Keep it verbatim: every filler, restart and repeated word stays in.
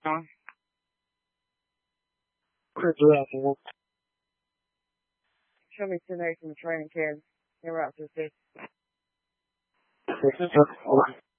Huh? Chris Russell. Show me two days from the training kids. They were out to see. This is